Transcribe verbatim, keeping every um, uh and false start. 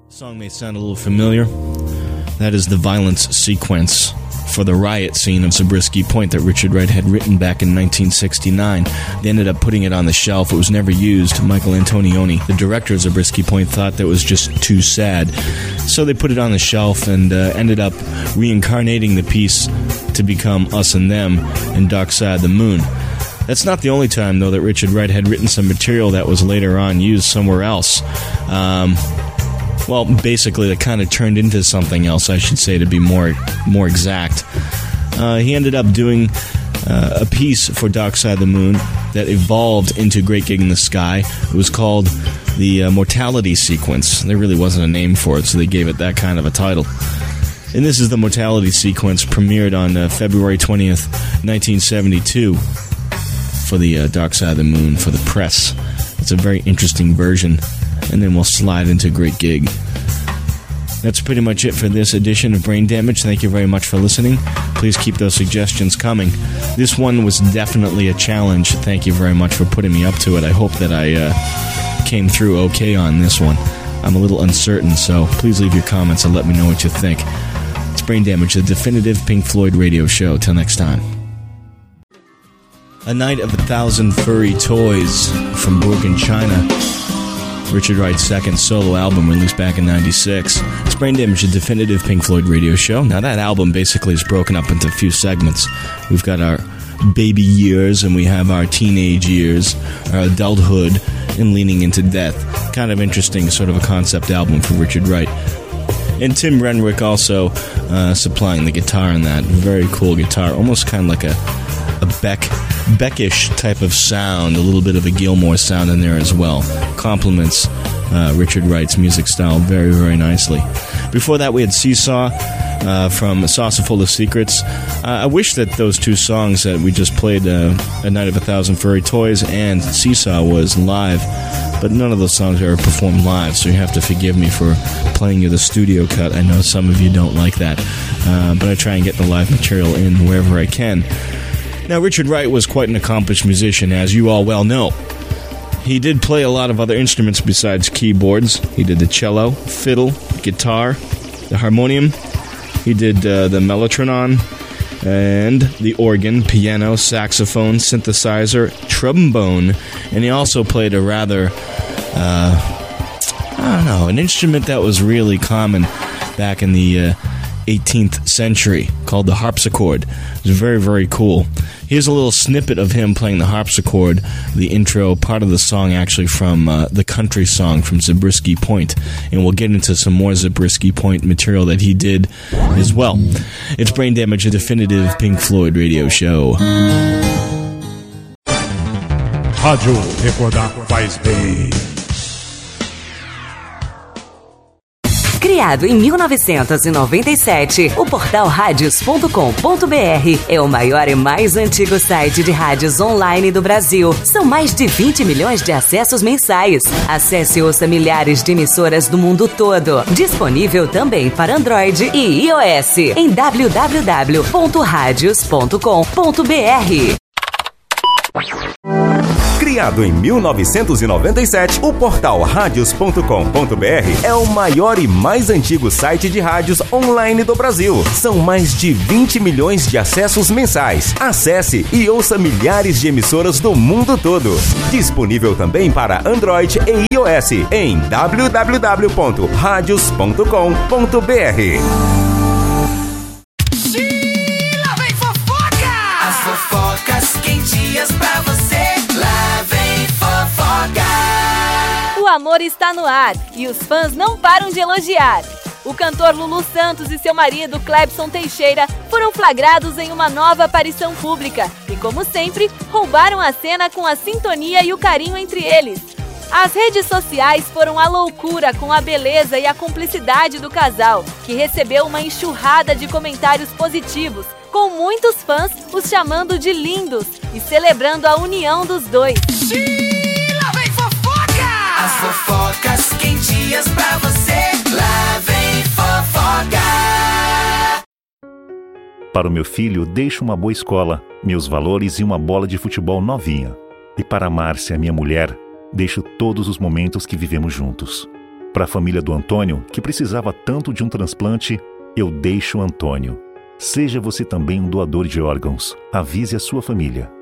Song may sound a little familiar. That is the violence sequence for the riot scene of Zabriskie Point that Richard Wright had written back in nineteen sixty-nine. They ended up putting it on the shelf. It was never used. Michael Antonioni, the director of Zabriskie Point, thought that was just too sad. So they put it on the shelf and uh, ended up reincarnating the piece to become Us and Them and Dark Side of the Moon. That's not the only time, though, that Richard Wright had written some material that was later on used somewhere else. Um... Well, basically, it kind of turned into something else, I should say, to be more more exact. Uh, he ended up doing uh, a piece for Dark Side of the Moon that evolved into Great Gig in the Sky. It was called the uh, Mortality Sequence. There really wasn't a name for it, so they gave it that kind of a title. And this is the Mortality Sequence, premiered on uh, February twentieth, nineteen seventy-two, for the uh, Dark Side of the Moon, for the press. It's a very interesting version. And then we'll slide into Great Gig. That's pretty much it for this edition of Brain Damage. Thank you very much for listening. Please keep those suggestions coming. This one was definitely a challenge. Thank you very much for putting me up to it. I hope that I uh, came through okay on this one. I'm a little uncertain, so please leave your comments and let me know what you think. It's Brain Damage, the definitive Pink Floyd radio show. Till next time. A Night of a Thousand Furry Toys from Broken China. Richard Wright's second solo album, released back in ninety-six. It's Brain Damage, a definitive Pink Floyd radio show. Now, that album basically is broken up into a few segments. We've got our baby years, and we have our teenage years, our adulthood, and leaning into death. Kind of interesting, sort of a concept album for Richard Wright. And Tim Renwick also uh, supplying the guitar on that. Very cool guitar, almost kind of like a, a Beck... Beckish type of sound, a little bit of a Gilmour sound in there as well. Complements uh, Richard Wright's music style very, very nicely. Before that, we had Seesaw uh, from A Saucer Full of Secrets. Uh, I wish that those two songs that we just played, uh, A Night of a Thousand Furry Toys and Seesaw, was live, but none of those songs are performed live, so you have to forgive me for playing you the studio cut. I know some of you don't like that, uh, but I try and get the live material in wherever I can. Now, Richard Wright was quite an accomplished musician, as you all well know. He did play a lot of other instruments besides keyboards. He did the cello, fiddle, guitar, the harmonium. He did uh, the mellotronon and the organ, piano, saxophone, synthesizer, trombone, and he also played a rather, uh, I don't know, an instrument that was really common back in the uh, eighteenth century, called the harpsichord. It was very, very cool. Here's a little snippet of him playing the harpsichord, the intro, part of the song actually from uh, the country song from Zabriskie Point, and we'll get into some more Zabriskie Point material that he did as well. It's Brain Damage, a definitive Pink Floyd radio show. Rádio Recordar faz bem. Criado em mil novecentos e noventa e sete, o portal radios ponto com ponto b r é o maior e mais antigo site de rádios online do Brasil. São mais de vinte milhões de acessos mensais. Acesse e ouça milhares de emissoras do mundo todo. Disponível também para Android e iOS em w w w ponto radios ponto com ponto b r. Criado em mil novecentos e noventa e sete, o portal radios ponto com ponto b r é o maior e mais antigo site de rádios online do Brasil. São mais de vinte milhões de acessos mensais. Acesse e ouça milhares de emissoras do mundo todo. Disponível também para Android e iOS em w w w ponto radios ponto com ponto b r. Lá vem fofoca! As fofocas quentinhas pra você. Lá vem fofoca! O amor está no ar e os fãs não param de elogiar. O cantor Lulu Santos e seu marido Clebson Teixeira foram flagrados em uma nova aparição pública e, como sempre, roubaram a cena com a sintonia e o carinho entre eles. As redes sociais foram a loucura com a beleza e a cumplicidade do casal, que recebeu uma enxurrada de comentários positivos, com muitos fãs os chamando de lindos e celebrando a união dos dois. Lá vem fofoca! As fofocas quentinhas pra você. Lá vem fofoca! Para o meu filho, deixo uma boa escola, meus valores e uma bola de futebol novinha. E para a Márcia, minha mulher, deixo todos os momentos que vivemos juntos. Para a família do Antônio, que precisava tanto de um transplante, eu deixo Antônio. Seja você também um doador de órgãos. Avise a sua família.